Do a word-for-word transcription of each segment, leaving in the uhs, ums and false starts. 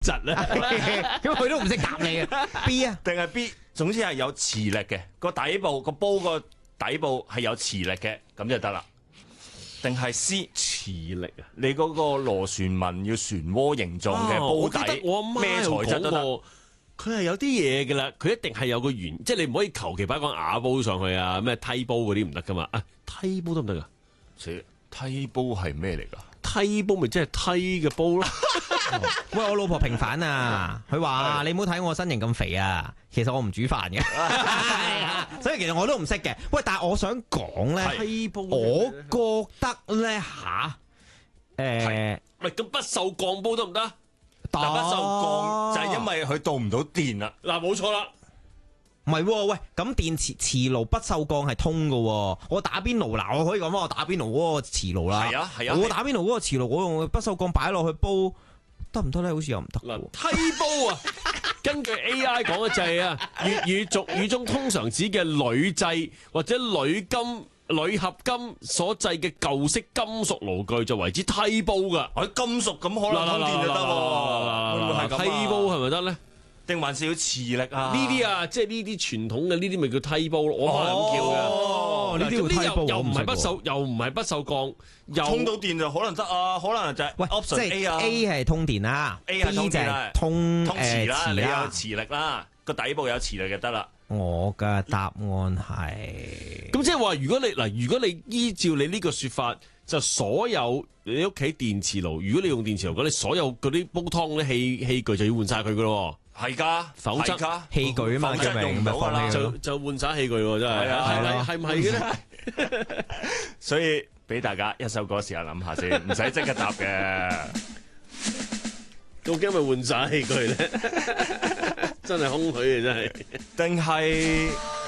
窒啊！ 咁佢都唔識答你啊 B 啊， 定係 B？總之係有磁力嘅，個底部個煲個底部係有磁力嘅，咁就得啦。定係 C？ 磁力啊！ 你嗰個螺旋紋要漩渦形狀嘅啊我煲底， 記得我阿媽咩材質都得。 有講過佢係有啲嘢嘅啦，佢一定係有個原，即係你唔可以求其擺個瓦煲上去啊，咩梯煲嗰啲唔得噶嘛。啊，梯煲得唔得噶？ 切，梯煲係咩嚟㗎？ 梯煲咪即係梯嘅煲咯。 喂，我老婆平反啊，佢話你唔好睇我身形咁肥啊，其實我唔煮飯嘅，係啊，所以其實我都唔識嘅。喂，但係我想講咧， 梯煲， 我覺得咧吓，誒， 喂，咁不鏽鋼煲得唔得？ 嗱，不鏽鋼就係因為為佢導唔到電啦。 嗱，冇錯啦。 唔係喎，喂，咁電磁磁爐不鏽鋼係通嘅喎，我打邊爐嗱，我可以講翻我打邊爐嗰個磁爐啦， 係啊係啊， 我打邊爐嗰個磁爐，我用不鏽鋼擺落去煲得唔得咧？好似又唔得嗱， 喎。 梯煲啊，根據 A I 講嘅就係啊，粵語俗語中通常指嘅鋁製或者鋁金、鋁合金所製嘅舊式金屬爐具就為之梯煲㗎。 佢金屬咁可能通電就得喎，會唔會係咁啊？ 梯煲係咪得咧？ 定還是要磁力啊？ 呢啲啊，即係呢啲傳統嘅呢啲咪叫梯煲咯，我可能咁叫嘅。 哦，呢啲咁叫梯煲， 又又唔係不我識喎鏽，又唔係不鏽鋼，又通到電就可能得啊，可能就係喂，即 option 係 A 啊 A 係通電啦 A 係 ，B 通就係電啦通通磁啦，你有誒磁啦。 磁力啦，個底部有磁力就得啦。 我嘅答案係咁即係話，如果你嗱，如果你依照你呢個說法，就所有你屋企電磁爐，如果你用電磁爐，咁你所有嗰啲煲湯嗰啲器器具就要換晒佢噶咯。 係㗎， 否則係㗎器具啊嘛， 否則用唔到㗎啦咪放棄就就換晒器具喎，真係係啊係係啊係唔係嘅咧？ 所以俾大家一首歌時間諗下先，唔使即刻答嘅。 究竟咪換晒器具咧？真係空虛啊！真係。 定係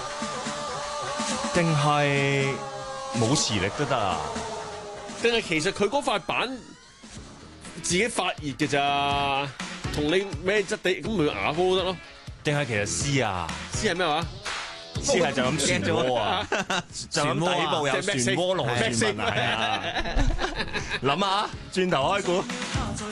定係冇磁力都得啊？ 定係其實佢嗰塊板自己發熱嘅咋，同你咩質地咁咪瓦煲都得咯？ 定係其實 C 啊知係咩話？ ？C 係就咁漩渦啊，就咁底部有漩渦螺旋紋啊，係啊。諗下，轉頭開估。